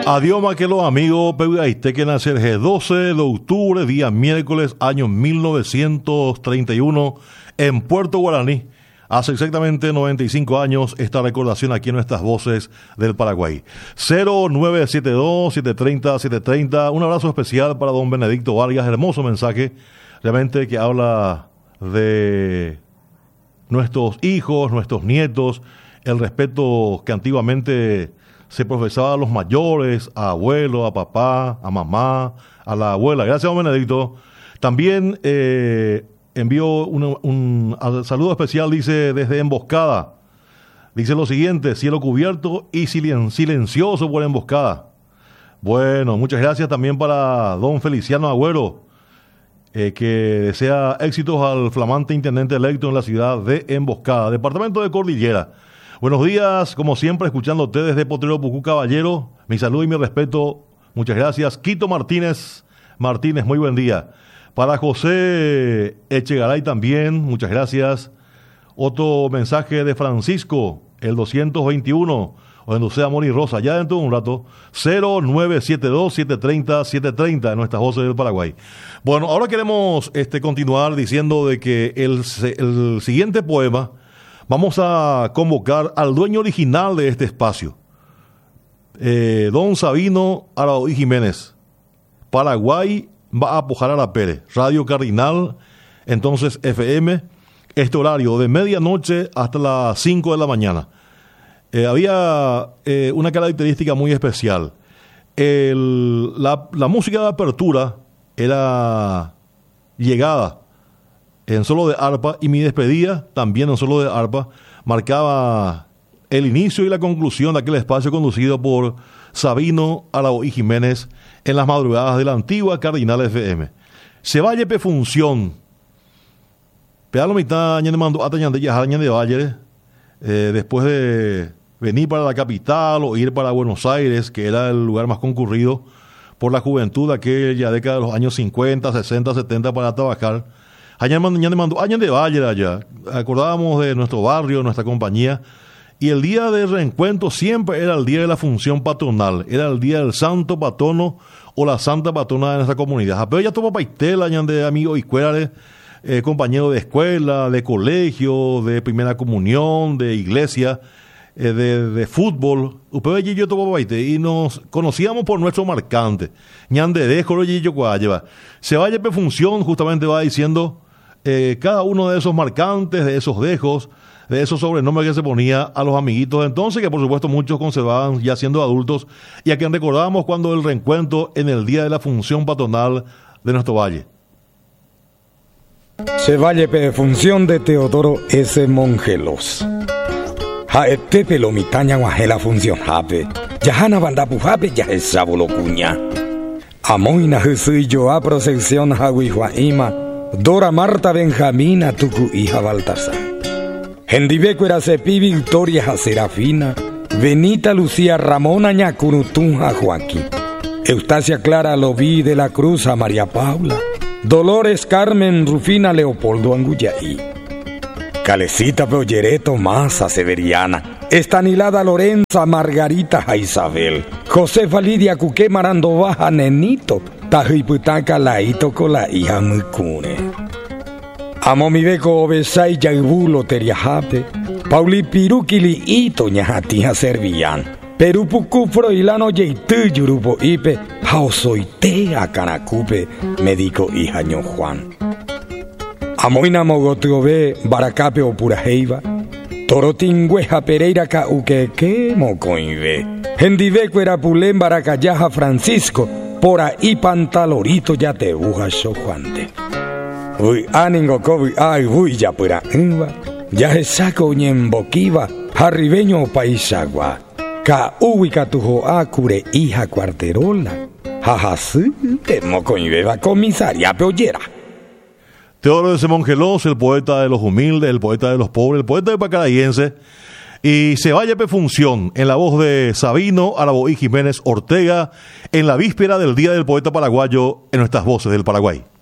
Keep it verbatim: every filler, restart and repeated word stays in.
Adiós, maquelos amigos, Pehuaiste que nacer el doce de octubre, día miércoles, año mil novecientos treinta y uno, en Puerto Guaraní. Hace exactamente noventa y cinco años esta recordación aquí en nuestras voces del Paraguay. cero nueve siete dos, siete tres cero, siete tres cero. Un abrazo especial para don Benedicto Vargas. Hermoso mensaje, realmente, que habla de nuestros hijos, nuestros nietos, el respeto que antiguamente se profesaba a los mayores, a abuelo, a papá, a mamá, a la abuela. Gracias, don Benedicto. También eh, envío un, un, un saludo especial, dice, desde Emboscada. Dice lo siguiente: cielo cubierto y silen, silencioso por Emboscada. Bueno, muchas gracias también para don Feliciano Agüero, eh, que desea éxitos al flamante intendente electo en la ciudad de Emboscada, departamento de Cordillera. Buenos días, como siempre, escuchándote desde Potrero Pucú, caballero. Mi saludo y mi respeto. Muchas gracias. Quito Martínez, Martínez, muy buen día. Para José Echegaray también, muchas gracias. Otro mensaje de Francisco, el doscientos veintiuno, o en Lucea Mori Rosa, ya dentro de un rato, cero nueve siete dos, siete tres cero, siete tres cero, en nuestras voces del Paraguay. Bueno, ahora queremos este, continuar diciendo de que el, el siguiente poema vamos a convocar al dueño original de este espacio, eh, don Sabino Araújo Jiménez. Paraguay va a apojar a la Pérez, Radio Cardinal, entonces F M, este horario de medianoche hasta las cinco de la mañana. Eh, había eh, una característica muy especial. El, la, la música de apertura era llegada en solo de arpa, y mi despedida también en solo de arpa marcaba el inicio y la conclusión de aquel espacio conducido por Sabino Araújo Jiménez en las madrugadas de la antigua Cardinal F M. Se vaya pe función. Pealo mitad año de mando hasta año de Valle, eh, después de venir para la capital o ir para Buenos Aires, que era el lugar más concurrido por la juventud de aquella década de los años cincuenta, sesenta, setenta para trabajar. Allá de mando, año de Valle allá. Acordábamos de nuestro barrio, nuestra compañía. Y el día de reencuentro siempre era el día de la función patronal. Era el día del santo patrono o la santa patrona de nuestra comunidad. Pero ya tomó paistela, año de amigos y escuelas, eh, compañeros de escuela, de colegio, de primera comunión, de iglesia, eh, de, de fútbol. Ustedes y yo tomó paiste y nos conocíamos por nuestro marcante. Ñan de dejo, y yo cuálleva. Se vaya pe función, justamente va diciendo Eh, cada uno de esos marcantes, de esos dejos, de esos sobrenombres que se ponía a los amiguitos de entonces, que por supuesto muchos conservaban ya siendo adultos, y a quien recordábamos cuando el reencuentro en el día de la función patronal de nuestro valle. Se valle pe función de Teodoro S. Mongelos. Jaete pelomitaña guajela función jape. Yahana bandapu jape ya es sábolo cuña. Amoina jesui yo a procesión jaguijuaima. Dora Marta Benjamina, tucu hija Baltasar. Hendibecuera Cepi Victoria Serafina. Benita Lucía Ramona Ñacurutunja Joaquín. Eustacia Clara Loví de la Cruz a María Paula. Dolores Carmen Rufina Leopoldo Anguyaí. Calecita Peolleré Tomasa Severiana. Estanilada Lorenza Margarita a Isabel. Josefa Lidia Cuqué Marando Baja Nenito. Tajiputaca Laito con la hija Mucune. Amo mi beco obesai yaibulo teriajape. Pauli Pirukili ito ñajatija servian. Perú pucufro ilano yeitu yurubo ipe. Jausoite a canacupe. Médico hija ño Juan. Amoina mogotuobe baracape o purajeiva. Torotingüeja Pereira ca uqueque mocoinve. Hendiveco era pulén baracayaja Francisco. Por ahí pantalorito ya te buja Juante. Uy, aningo cobi ay uy ya pura inva. Ya se saco ñemboquiva. Jarribeño paisagua. Ca ubica tujo acure hija cuarterola. Jajasu te mocoinbeba comisaria peollera. Teodoro S. Mongelos, el poeta de los humildes, el poeta de los pobres, el poeta de Pacarayense. Y se vaya pe función en la voz de Sabino Araújo Jiménez Ortega en la víspera del Día del Poeta Paraguayo en nuestras voces del Paraguay.